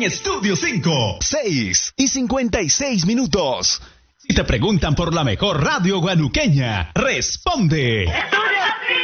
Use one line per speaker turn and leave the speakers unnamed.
en Estudio 5. 6:56. Si te preguntan por la mejor radio guanuqueña, responde.